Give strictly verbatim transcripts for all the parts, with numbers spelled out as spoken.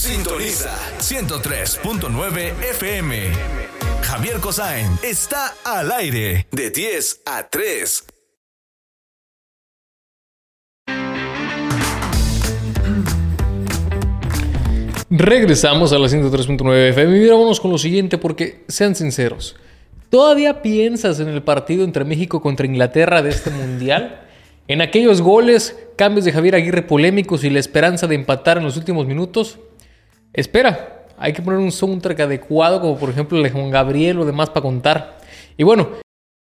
Sintoniza ciento tres punto nueve F M. Javier Cosain está al aire de diez a tres. Regresamos a la ciento tres punto nueve F M y vámonos con lo siguiente porque, sean sinceros, ¿todavía piensas en el partido entre México contra Inglaterra de este mundial? En aquellos goles, cambios de Javier Aguirre polémicos y la esperanza de empatar en los últimos minutos. Espera, hay que poner un soundtrack adecuado, como por ejemplo el de Juan Gabriel o demás para contar. Y bueno,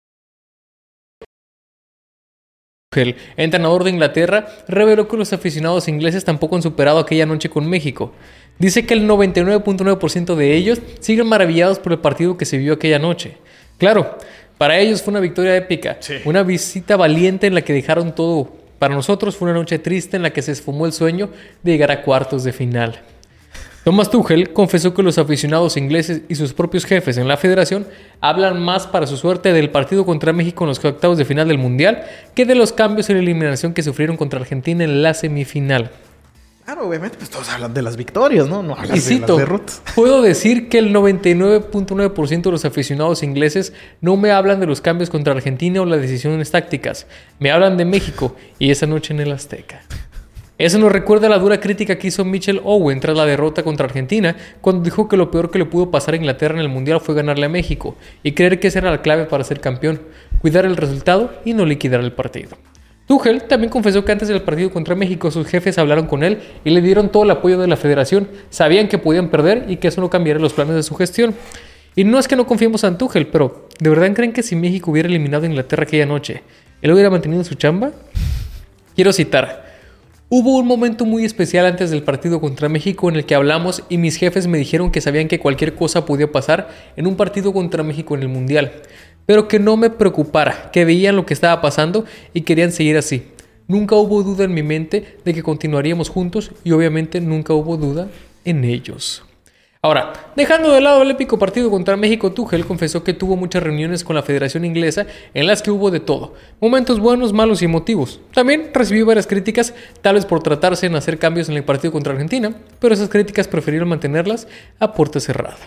el entrenador de Inglaterra reveló que los aficionados ingleses tampoco han superado aquella noche con México. Dice que el noventa y nueve punto nueve por ciento de ellos siguen maravillados por el partido que se vio aquella noche. Claro, para ellos fue una victoria épica, sí. Una visita valiente en la que dejaron todo. Para nosotros fue una noche triste en la que se esfumó el sueño de llegar a cuartos de final. Thomas Tuchel confesó que los aficionados ingleses y sus propios jefes en la federación hablan más para su suerte del partido contra México en los octavos de final del Mundial que de los cambios en la eliminación que sufrieron contra Argentina en la semifinal. Claro, obviamente, pues todos hablan de las victorias, ¿no? No hablan y cito, de las derrotas. Puedo decir que el noventa y nueve punto nueve por ciento de los aficionados ingleses no me hablan de los cambios contra Argentina o las decisiones tácticas. Me hablan de México y esa noche en el Azteca. Eso nos recuerda la dura crítica que hizo Michael Owen tras la derrota contra Argentina, cuando dijo que lo peor que le pudo pasar a Inglaterra en el Mundial fue ganarle a México y creer que esa era la clave para ser campeón, cuidar el resultado y no liquidar el partido. Tuchel también confesó que antes del partido contra México sus jefes hablaron con él y le dieron todo el apoyo de la federación, sabían que podían perder y que eso no cambiaría los planes de su gestión. Y no es que no confiemos en Tuchel, pero ¿de verdad creen que si México hubiera eliminado a Inglaterra aquella noche, él hubiera mantenido su chamba? Quiero citar: hubo un momento muy especial antes del partido contra México en el que hablamos y mis jefes me dijeron que sabían que cualquier cosa podía pasar en un partido contra México en el Mundial, pero que no me preocupara, que veían lo que estaba pasando y querían seguir así. Nunca hubo duda en mi mente de que continuaríamos juntos y obviamente nunca hubo duda en ellos. Ahora, dejando de lado el épico partido contra México, Tuchel confesó que tuvo muchas reuniones con la Federación Inglesa en las que hubo de todo, momentos buenos, malos y emotivos. También recibió varias críticas, tal vez por tratarse en hacer cambios en el partido contra Argentina, pero esas críticas prefirieron mantenerlas a puerta cerrada.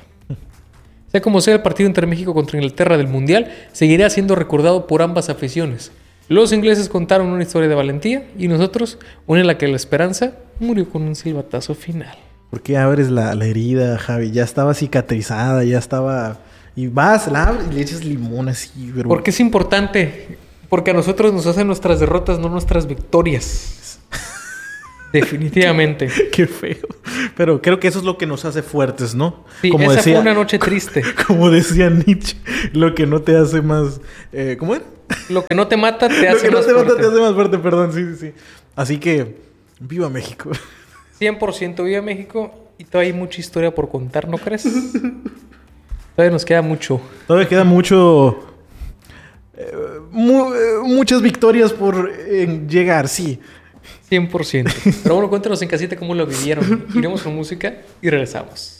Sea como sea, el partido entre México contra Inglaterra del Mundial seguirá siendo recordado por ambas aficiones. Los ingleses contaron una historia de valentía y nosotros una en la que la esperanza murió con un silbatazo final. ¿Por qué abres la, la herida, Javi? Ya estaba cicatrizada, ya estaba... Y vas, la abres y le echas limón así, pero... Porque es importante. Porque a nosotros nos hacen nuestras derrotas, no nuestras victorias. Definitivamente. Qué, qué feo. Pero creo que eso es lo que nos hace fuertes, ¿no? Sí, como esa decía, fue una noche triste. Como decía Nietzsche, lo que no te hace más... Eh, ¿Cómo es? Lo que no te mata te hace más fuerte. Lo que no te fuerte. mata te hace más fuerte, perdón. Sí, sí, sí. Así que, viva México. cien por ciento viva México. Y todavía hay mucha historia por contar, ¿no crees? Todavía nos queda mucho. Todavía queda mucho... Eh, mu- eh, muchas victorias por eh, llegar, sí. cien por ciento. Pero bueno, cuéntanos en casita cómo lo vivieron. Iremos con música y regresamos.